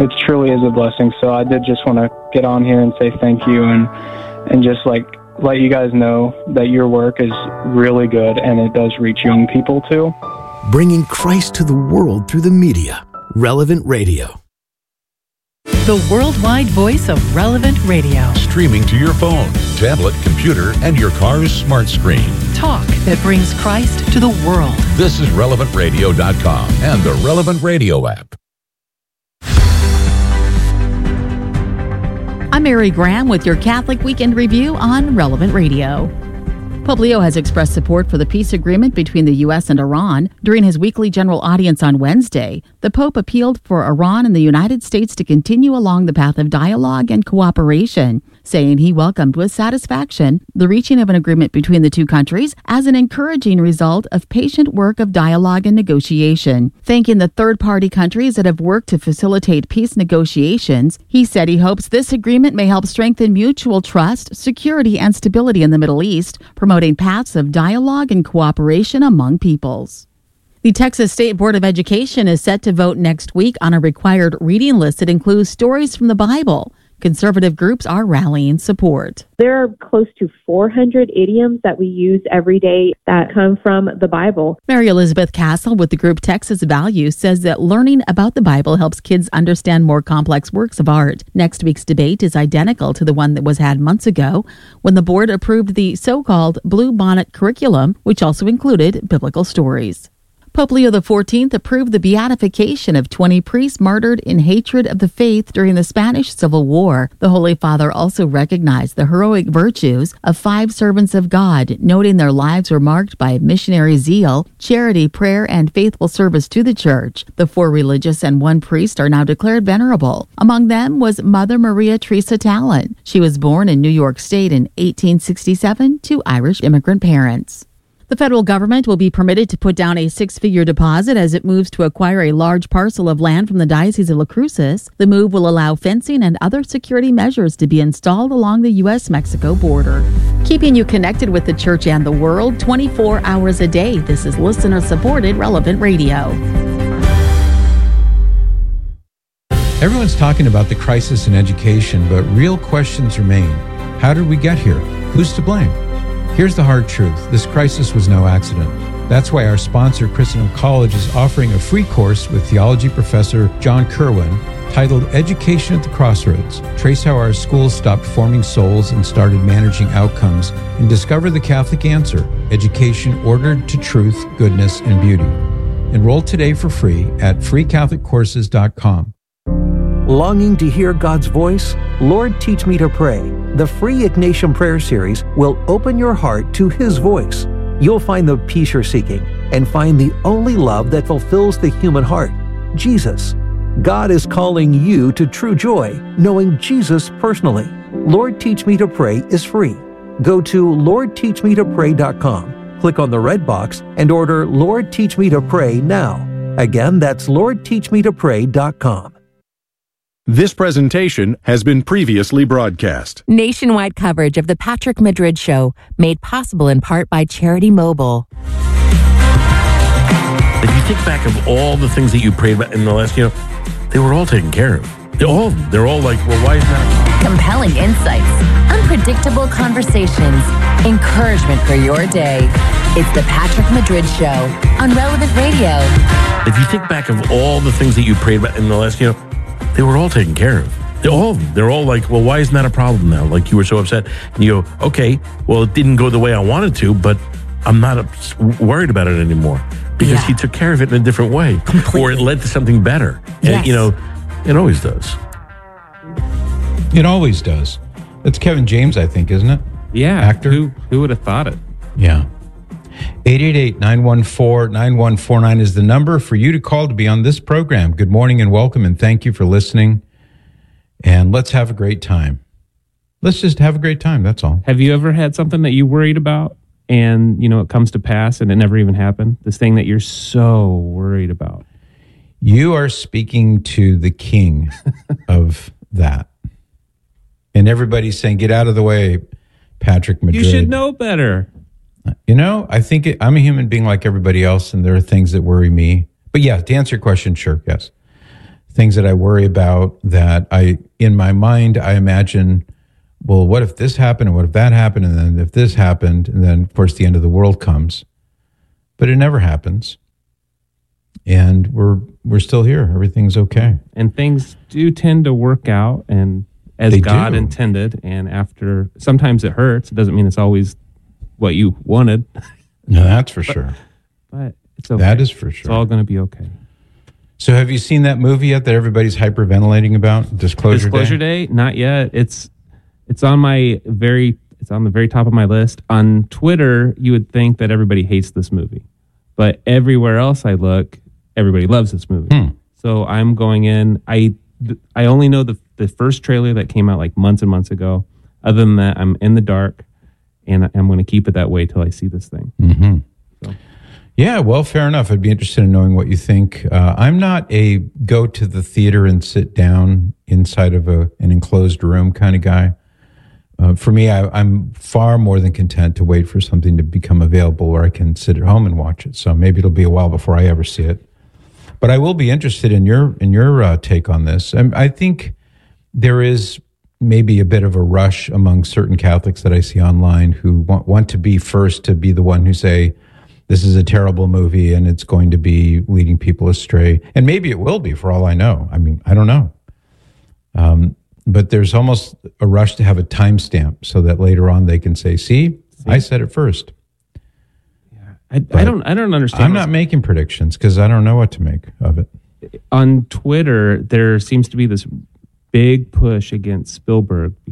it truly is a blessing. So I did just want to get on here and say thank you and just like let you guys know that your work is really good and it does reach young people too. Bringing Christ to the world through the media. Relevant Radio. The worldwide voice of Relevant Radio. Streaming to your phone, tablet, computer, and your car's smart screen. Talk that brings Christ to the world. This is RelevantRadio.com and the Relevant Radio app. I'm Mary Graham with your Catholic Weekend Review on Relevant Radio. Pope Leo has expressed support for the peace agreement between the U.S. and Iran. During his weekly general audience on Wednesday, the Pope appealed for Iran and the United States to continue along the path of dialogue and cooperation, saying he welcomed with satisfaction the reaching of an agreement between the two countries as an encouraging result of patient work of dialogue and negotiation. Thanking the third-party countries that have worked to facilitate peace negotiations, he said he hopes this agreement may help strengthen mutual trust, security, and stability in the Middle East, promoting paths of dialogue and cooperation among peoples. The Texas State Board of Education is set to vote next week on a required reading list that includes stories from the Bible. Conservative groups are rallying support. There are close to 400 idioms that we use every day that come from the Bible. Mary Elizabeth Castle with the group Texas Values says that learning about the Bible helps kids understand more complex works of art. Next week's debate is identical to the one that was had months ago when the board approved the so-called Blue Bonnet curriculum, which also included biblical stories. Pope Leo XIV approved the beatification of 20 priests martyred in hatred of the faith during the Spanish Civil War. The Holy Father also recognized the heroic virtues of 5 servants of God, noting their lives were marked by missionary zeal, charity, prayer, and faithful service to the Church. The 4 religious and 1 priest are now declared venerable. Among them was Mother Maria Teresa Talon. She was born in New York State in 1867 to Irish immigrant parents. The federal government will be permitted to put down a 6-figure deposit as it moves to acquire a large parcel of land from the Diocese of La Cruces. The move will allow fencing and other security measures to be installed along the U.S.-Mexico border. Keeping you connected with the Church and the world 24 hours a day. This is listener-supported Relevant Radio. Everyone's talking about the crisis in education, but real questions remain. How did we get here? Who's to blame? Here's the hard truth. This crisis was no accident. That's why our sponsor, Christendom College, is offering a free course with theology professor John Kerwin titled Education at the Crossroads. Trace how our schools stopped forming souls and started managing outcomes, and discover the Catholic answer, education ordered to truth, goodness, and beauty. Enroll today for free at freecatholiccourses.com. Longing to hear God's voice? Lord, Teach Me to Pray. The free Ignatian Prayer Series will open your heart to His voice. You'll find the peace you're seeking and find the only love that fulfills the human heart, Jesus. God is calling you to true joy, knowing Jesus personally. Lord, Teach Me to Pray is free. Go to LordTeachMeToPray.com, click on the red box, and order Lord, Teach Me to Pray now. Again, that's LordTeachMeToPray.com. This presentation has been previously broadcast. Nationwide coverage of the Patrick Madrid Show, made possible in part by Charity Mobile. If you think back of all the things that you prayed about in the last, they were all taken care of. They're all like, well, why is that? Compelling insights, unpredictable conversations, encouragement for your day. It's the Patrick Madrid Show on Relevant Radio. If you think back of all the things that you prayed about in the last, they were all taken care of. They're all like, well, why isn't that a problem now? Like, you were so upset. And you go, okay, well, it didn't go the way I wanted to, but I'm not worried about it anymore because He took care of it in a different way. Completely. Or it led to something better. Yes. And, it always does. It always does. That's Kevin James, I think, isn't it? Yeah. Actor. Who would have thought it? Yeah. 888-914-9149 is the number for you to call to be on this program. Good morning and welcome, and thank you for listening. And let's have a great time. Let's just have a great time, that's all. Have you ever had something that you worried about and, it comes to pass and it never even happened? This thing that you're so worried about. You are speaking to the king of that. And everybody's saying, get out of the way, Patrick Madrid. You should know better. I think I'm a human being like everybody else, and there are things that worry me. But yeah, to answer your question, sure, yes. things that I worry about that in my mind, I imagine, well, what if this happened and what if that happened? And then if this happened, and then of course the end of the world comes, but it never happens. And we're still here. Everything's okay. And things do tend to work out and as God intended. And after, sometimes it hurts. It doesn't mean it's always what you wanted. No, that's for sure. But it's okay. That is for sure. It's all going to be okay. So have you seen that movie yet that everybody's hyperventilating about? Disclosure Day? Not yet. It's on the very top of my list. On Twitter, you would think that everybody hates this movie. But everywhere else I look, everybody loves this movie. So I'm going in. I only know the first trailer that came out like months and months ago. Other than that, I'm in the dark, and I'm going to keep it that way till I see this thing. Mm-hmm. So. Yeah, well, fair enough. I'd be interested in knowing what you think. I'm not a go to the theater and sit down inside of an enclosed room kind of guy. For me, I'm far more than content to wait for something to become available where I can sit at home and watch it. So maybe it'll be a while before I ever see it. But I will be interested in your take on this. I think there is maybe a bit of a rush among certain Catholics that I see online who want to be first to be the one who say, this is a terrible movie and it's going to be leading people astray. And maybe it will be, for all I know. I mean, I don't know. But there's almost a rush to have a timestamp so that later on they can say, see, I said it first. I don't understand. I'm not making predictions because I don't know what to make of it. On Twitter, there seems to be this big push against Spielberg